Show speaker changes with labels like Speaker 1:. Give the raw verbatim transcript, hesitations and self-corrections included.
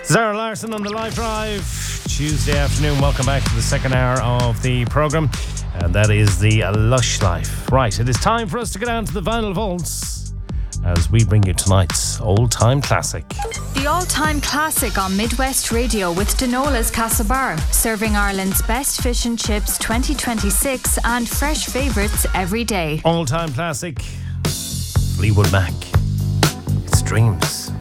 Speaker 1: Zara Larson on the Live Drive, Tuesday afternoon. Welcome back to the second hour of the programme. And that is the Lush Life. Right, it is time for us to get down to the vinyl vaults as we bring you tonight's all-time classic.
Speaker 2: The all-time classic on Midwest Radio with Denola's Castlebar, serving Ireland's best fish and chips twenty twenty-six and fresh favourites every day.
Speaker 1: All-time classic, Fleetwood Mac. It's Dreams.